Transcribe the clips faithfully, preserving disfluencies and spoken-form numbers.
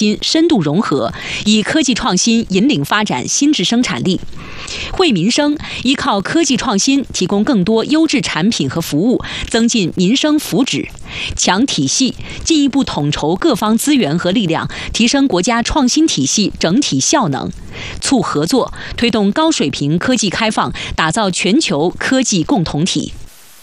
新深度融合，以科技创新引领发展新质生产力。惠民生依靠科技创新，提供更多优质产品和服务，增进民生福祉。强体系，进一步统筹各方资源和力量，提升国家创新体系整体效能。促合作，推动高水平科技开放，打造全球科技共同体。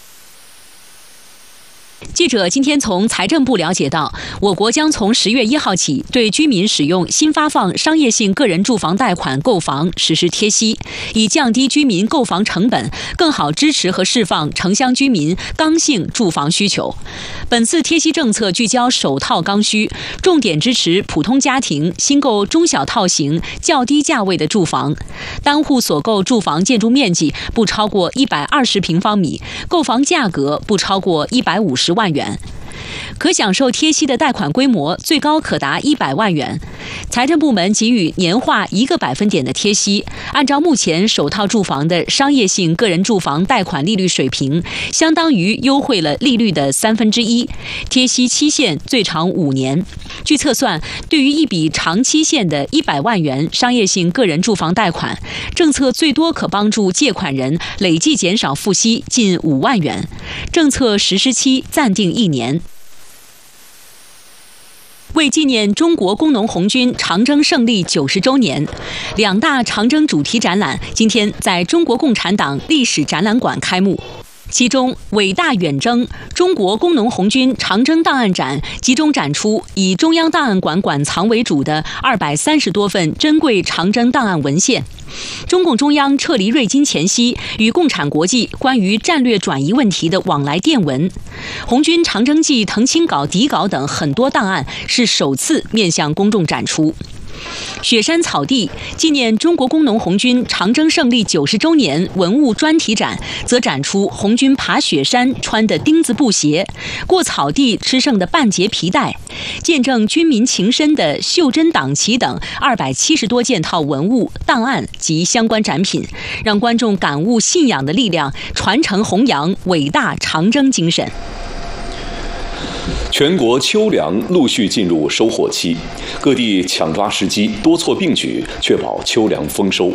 记者今天从财政部了解到，我国将从十月一号起，对居民使用新发放商业性个人住房贷款购房实施贴息，以降低居民购房成本，更好支持和释放城乡居民刚性住房需求。本次贴息政策聚焦首套刚需，重点支持普通家庭新购中小套型较低价位的住房，单户所购住房建筑面积不超过一百二十平方米，购房价格不超过一百五十万元。可享受贴息的贷款规模最高可达一百万元，财政部门给予年化一个百分点的贴息，按照目前首套住房的商业性个人住房贷款利率水平，相当于优惠了利率的三分之一，贴息期限最长五年。据测算，对于一笔长期限的一百万元商业性个人住房贷款，政策最多可帮助借款人累计减少付息近五万元。政策实施期暂定一年。为纪念中国工农红军长征胜利九十周年，两大长征主题展览今天在中国共产党历史展览馆开幕。其中，伟大远征中国工农红军长征档案展集中展出以中央档案馆馆藏为主的二百三十多份珍贵长征档案文献。中共中央撤离瑞金前夕与共产国际关于战略转移问题的往来电文，红军长征记腾青稿底稿等很多档案是首次面向公众展出。雪山草地纪念中国工农红军长征胜利九十周年文物专题展，则展出红军爬雪山穿的钉子布鞋，过草地吃剩的半截皮带，见证军民情深的袖珍党旗等二百七十多件套文物档案及相关展品，让观众感悟信仰的力量，传承弘扬伟大长征精神。 全国秋粮陆续进入收获期，各地抢抓时机，多措并举，确保秋粮丰收。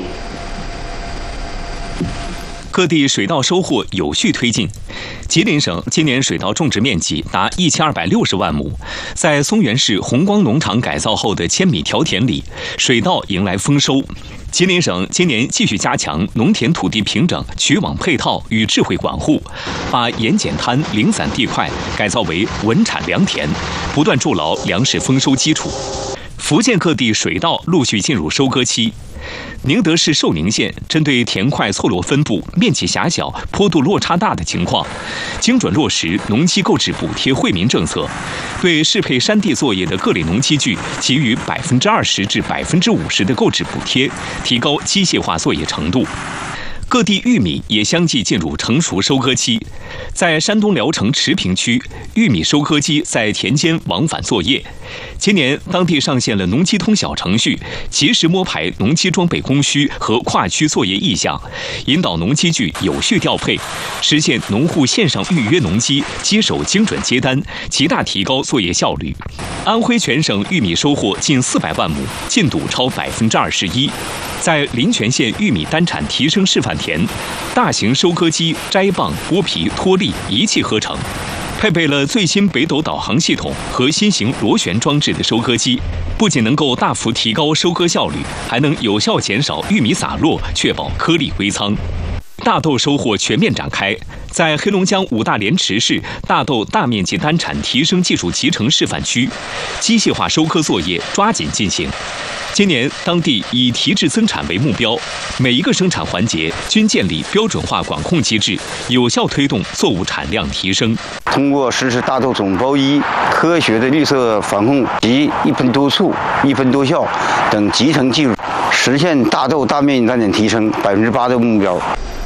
各地水稻收获有序推进。吉林省今年水稻种植面积达一千二百六十万亩，在松原市红光农场改造后的千米条田里，水稻迎来丰收。吉林省今年继续加强农田土地平整、取网配套与智慧管护，把盐碱滩零散地块改造为稳产良田，不断筑牢粮食丰收基础。福建各地水稻陆续进入收割期。宁德市寿宁县针对田块错落分布、面积狭小、坡度落差大的情况，精准落实农机购置补贴惠民政策，对适配山地作业的各类农机具给予百分之二十至百分之五十的购置补贴，提高机械化作业程度。各地玉米也相继进入成熟收割期，在山东聊城池平区，玉米收割机在田间往返作业。今年，当地上线了农机通小程序，及时摸排农机装备供需和跨区作业意向，引导农机具有序调配，实现农户线上预约农机，机手精准接单，极大提高作业效率。安徽全省玉米收获近四百万亩，进度超百分之二十一。在临泉县玉米单产提升示范田，大型收割机摘棒、剥皮、脱粒一气呵成。配备了最新北斗导航系统和新型螺旋装置的收割机，不仅能够大幅提高收割效率，还能有效减少玉米洒落，确保颗粒归仓。大豆收获全面展开，在黑龙江五大连池市大豆大面积单产提升技术集成示范区，机械化收割作业抓紧进行。今年，当地以提质增产为目标，每一个生产环节均建立标准化管控机制，有效推动作物产量提升。 通过实施大豆种包一、科学的绿色防控及一喷多促、一喷多效等集成技术，实现大豆大面积单产提升百分之八的目标。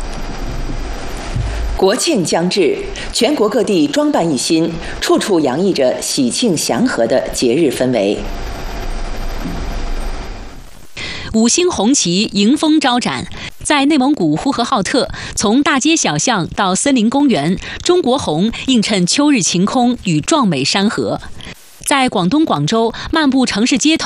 国庆将至，全国各地装扮一新，处处洋溢着喜庆祥和的节日氛围。 五星红旗迎风招展，在内蒙古呼和浩特，从大街小巷到森林公园，中国红映衬秋日晴空与壮美山河。在广东广州，漫步城市街头。